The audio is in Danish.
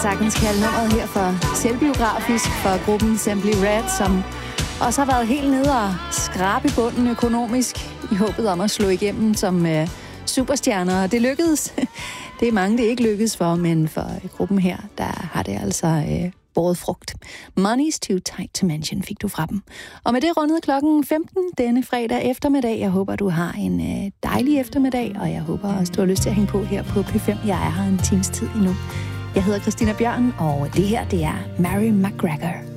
sagtens kalde nummeret her for selvbiografisk for gruppen Simply Red, som også har været helt nede og skrabe i bunden økonomisk i håbet om at slå igennem som superstjerner. Det lykkedes. Det er mange, det ikke lykkedes for, men for gruppen her, der har det altså båret frugt. Money's Too Tight to Mention fik du fra dem. Og med det rundede klokken 15 denne fredag eftermiddag. Jeg håber, du har en dejlig eftermiddag, og jeg håber også, du har lyst til at hænge på her på P5. Jeg er her en times tid endnu. Jeg hedder Christina Bjørn, og det her, det er Mary McGregor.